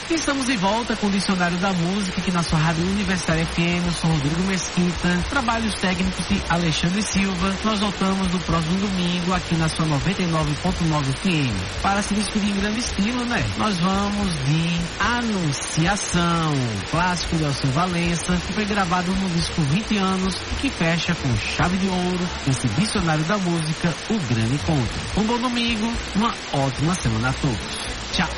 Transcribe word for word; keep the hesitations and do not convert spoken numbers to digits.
Estamos de volta com o Dicionário da Música aqui na sua Rádio Universitária F M. Eu sou Rodrigo Mesquita, trabalhos técnicos de Alexandre Silva. Nós voltamos no próximo domingo aqui na sua noventa e nove ponto nove F M. Para se despedir em grande estilo, né? Nós vamos de Anunciação, clássico de Alceu Valença, que foi gravado no disco vinte anos e que fecha com chave de ouro esse Dicionário da Música, o Grande Encontro. Um bom domingo, uma ótima semana a todos. Tchau!